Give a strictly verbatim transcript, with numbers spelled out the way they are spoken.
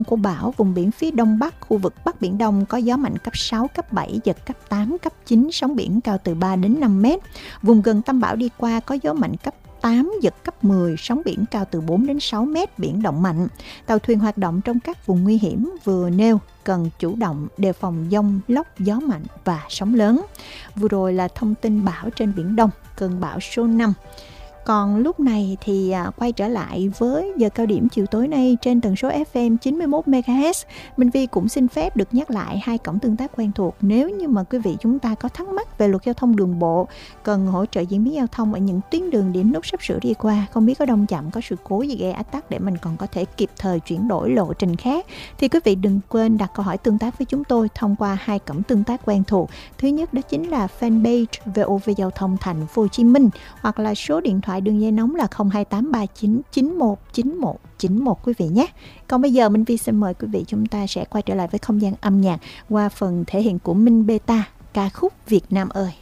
của bão, vùng biển phía đông bắc, khu vực Bắc Biển Đông có gió mạnh cấp sáu, cấp bảy, giật cấp tám, cấp chín, sóng biển cao từ ba đến năm mét. Vùng gần tâm bão đi qua có gió mạnh cấp tám, giật cấp mười, sóng biển cao từ bốn đến sáu mét, biển động mạnh. Tàu thuyền hoạt động trong các vùng nguy hiểm vừa nêu cần chủ động đề phòng dông, lốc, gió mạnh và sóng lớn. Vừa rồi là thông tin bão trên Biển Đông, cơn bão số năm. Còn lúc này thì quay trở lại với giờ cao điểm chiều tối nay trên tần số ép em chín mươi mốt mê ga héc. Minh Vi cũng xin phép được nhắc lại hai cổng tương tác quen thuộc. Nếu như mà quý vị chúng ta có thắc mắc về luật giao thông đường bộ, cần hỗ trợ diễn biến giao thông ở những tuyến đường điểm nút sắp sửa đi qua, không biết có đông chậm, có sự cố gì gây ách tắc để mình còn có thể kịp thời chuyển đổi lộ trình khác, thì quý vị đừng quên đặt câu hỏi tương tác với chúng tôi thông qua hai cổng tương tác quen thuộc. Thứ nhất đó chính là fanpage vê o vê Giao thông Thành phố Hồ Chí Minh, hoặc là số điện thoại đường dây nóng là không hai tám ba chín chín một chín một chín một quý vị nhé. Còn bây giờ Minh Vi xin mời quý vị chúng ta sẽ quay trở lại với không gian âm nhạc qua phần thể hiện của Minh Beta, ca khúc Việt Nam ơi.